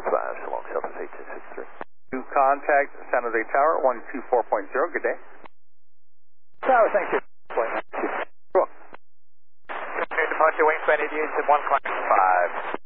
145, Shalom Southwest 8263. To contact San Jose Tower 124.0, good day. Tower, thank you. Cool. Departure wingspan aviation 1 class 5.